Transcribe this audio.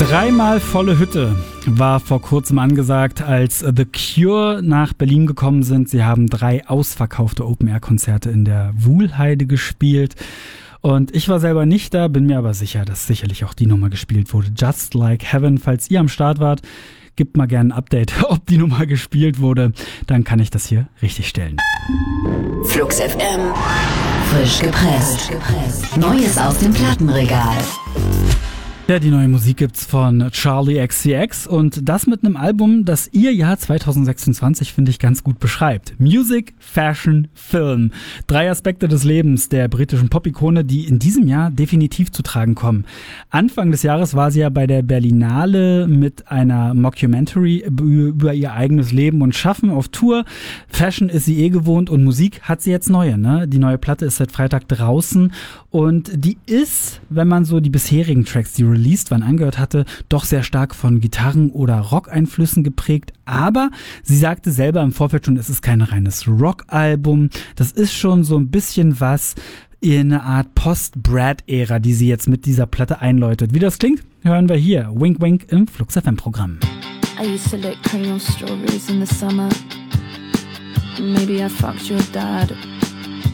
Dreimal volle Hütte war vor kurzem angesagt, als The Cure nach Berlin gekommen sind. Sie haben 3 ausverkaufte Open-Air-Konzerte in der Wuhlheide gespielt. Und ich war selber nicht da, bin mir aber sicher, dass sicherlich auch die Nummer gespielt wurde. Just Like Heaven. Falls ihr am Start wart, gebt mal gerne ein Update, ob die Nummer gespielt wurde. Dann kann ich das hier richtig stellen. Flux FM. Frisch gepresst. Neues aus dem Plattenregal. Ja, die neue Musik gibt's von Charli XCX und das mit einem Album, das ihr Jahr 2026, finde ich, ganz gut beschreibt. Music, Fashion, Film. 3 Aspekte des Lebens der britischen Pop-Ikone, die in diesem Jahr definitiv zu tragen kommen. Anfang des Jahres war sie ja bei der Berlinale mit einer Mockumentary über ihr eigenes Leben und Schaffen auf Tour. Fashion ist sie gewohnt und Musik hat sie jetzt neue, ne? Die neue Platte ist seit Freitag draußen und die ist, wenn man so die bisherigen Tracks, die released waren, angehört hatte, doch sehr stark von Gitarren- oder Rock-Einflüssen geprägt. Aber sie sagte selber im Vorfeld schon, es ist kein reines Rock-Album. Das ist schon so ein bisschen was in eine Art Post-Brad-Ära, die sie jetzt mit dieser Platte einläutet. Wie das klingt, hören wir hier. Wink Wink im Flux FM-Programm. I used to lick cream on strawberries in the summer. Maybe I fucked your dad.